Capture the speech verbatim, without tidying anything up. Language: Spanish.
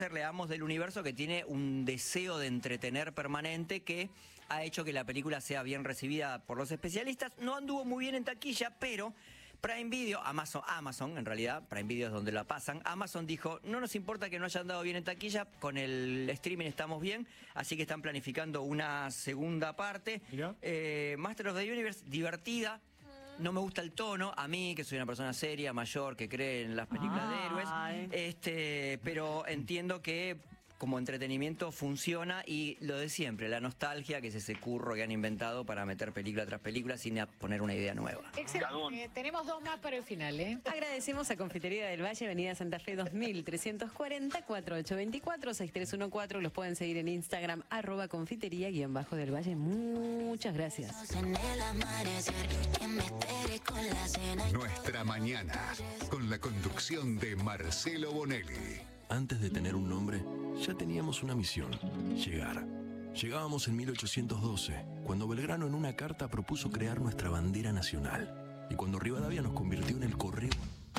Leamos del Universo, que tiene un deseo de entretener permanente que ha hecho que la película sea bien recibida por los especialistas. No anduvo muy bien en taquilla, pero Prime Video, Amazon, Amazon en realidad, Prime Video es donde la pasan, Amazon dijo, no nos importa que no haya andado bien en taquilla, con el streaming estamos bien, así que están planificando una segunda parte. Eh, Master of the Universe, divertida. No me gusta el tono, a mí, que soy una persona seria, mayor, que cree en las películas Ay. de héroes, este, pero entiendo que como entretenimiento funciona, y lo de siempre, la nostalgia, que es ese curro que han inventado para meter película tras película sin poner una idea nueva. Excelente. Eh, tenemos dos más para el final, ¿eh? Agradecemos a Confitería del Valle, Avenida Santa Fe dos mil trescientos cuarenta, cuatro ocho dos cuatro, seis tres uno cuatro. Los pueden seguir en Instagram, arroba confitería guión bajo del Valle. Muchas gracias. Nuestra mañana, con la conducción de Marcelo Bonelli. Antes de tener un nombre, ya teníamos una misión: llegar. Llegábamos en mil ochocientos doce, cuando Belgrano en una carta propuso crear nuestra bandera nacional, y cuando Rivadavia nos convirtió en el correo